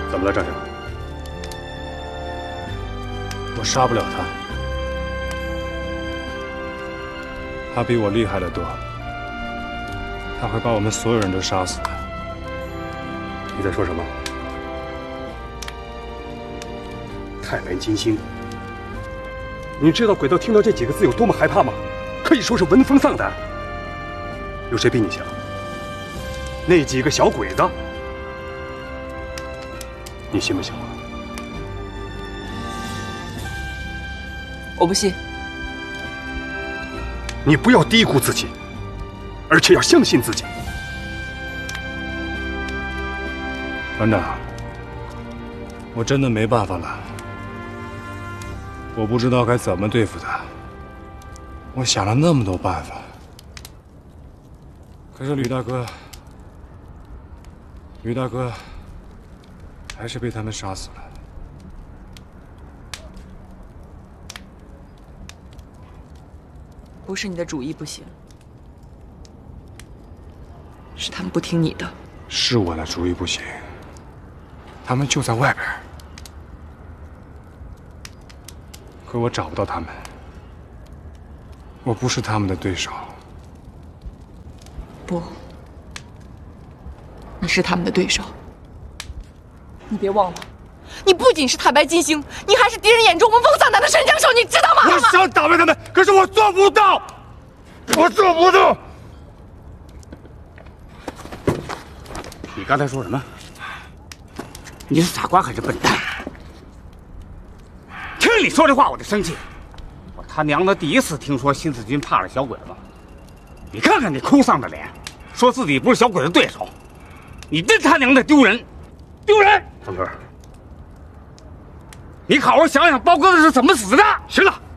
怎么了，站长？ 我杀不了他，他比我厉害得多，他会把我们所有人都杀死的。 你在说什么？太白金星，你知道鬼道听到这几个字有多么害怕吗？可以说是闻风丧胆。有谁比你强？那几个小鬼子，你信不信我？ 我不信。 你不要低估自己，而且要相信自己。 团长，我真的没办法了，我不知道该怎么对付他。我想了那么多办法，可是吕大哥还是被他们杀死了。 不是你的主意不行，是他们不听你的。 是我的主意不行，他们就在外边，可我找不到他们，我不是他们的对手。 不，你是他们的对手。你别忘了，你不仅是太白金星，你还是敌人眼中闻风丧胆的神枪手，你知道吗？ 我想打败他们，可是我做不到，我做不到。 你刚才说什么？你是傻瓜还是笨蛋？听你说这话我就生气。我他娘的第一次听说新四军怕了小鬼子。你看看你哭丧的脸，说自己不是小鬼子对手，你真他娘的丢人，丢人！ 方哥， 你好好想想包哥子是怎么死的。 行了。